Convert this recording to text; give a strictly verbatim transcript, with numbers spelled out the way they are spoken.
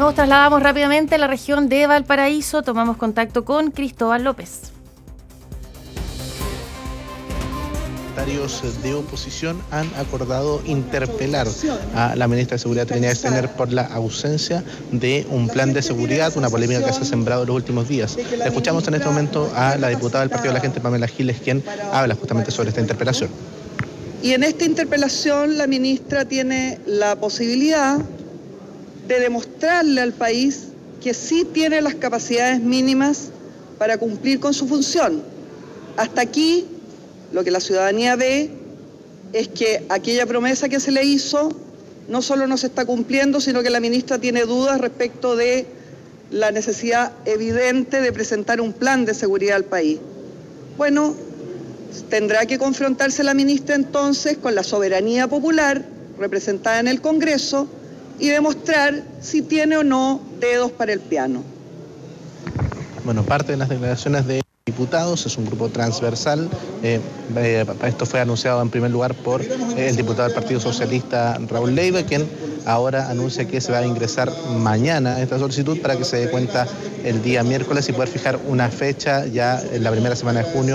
Nos trasladamos rápidamente a la región de Valparaíso. Tomamos contacto con Cristóbal López. Parlamentarios de oposición han acordado interpelar a la ministra de Seguridad Trinidad Steiner por la ausencia de un plan de seguridad, una polémica que se ha sembrado en los últimos días. Escuchamos en este momento a la diputada del Partido de la Gente, Pamela Giles, quien habla justamente sobre esta interpelación. Y en esta interpelación la ministra tiene la posibilidad de demostrarle al país que sí tiene las capacidades mínimas para cumplir con su función. Hasta aquí lo que la ciudadanía ve es que aquella promesa que se le hizo no solo no se está cumpliendo, sino que la ministra tiene dudas respecto de la necesidad evidente de presentar un plan de seguridad al país. Bueno, tendrá que confrontarse la ministra entonces con la soberanía popular representada en el Congreso y demostrar si tiene o no dedos para el piano. Bueno, parte de las declaraciones de diputados, es un grupo transversal. Eh, eh, esto fue anunciado en primer lugar por eh, el diputado del Partido Socialista, Raúl Leiva, quien ahora anuncia que se va a ingresar mañana esta solicitud para que se dé cuenta el día miércoles y poder fijar una fecha ya en la primera semana de junio